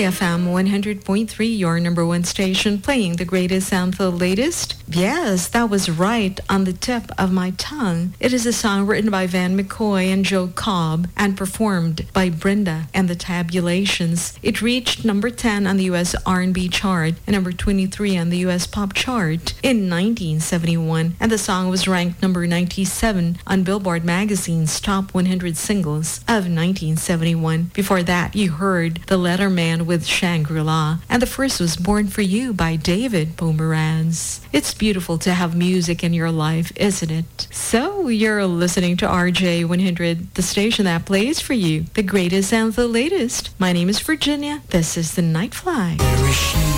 FM 100.3, your number one station, playing the greatest and the latest. Yes, that was right on the tip of my tongue. It is a song written by Van McCoy and Joe Cobb and performed by Brenda and the Tabulations. It reached number 10 on the U.S. R&B chart and number 23 on the U.S. pop chart in 1971, and the song was ranked number 97 on Billboard magazine's top 100 singles of 1971. Before that, you heard The Letterman with Shangri-La, and the first was Born for You by David Pomeranz. It's beautiful to have music in your life, isn't it? So you're listening to RJ100, the station that plays for you the greatest and the latest. My name is Virginia. This is The Night Fly.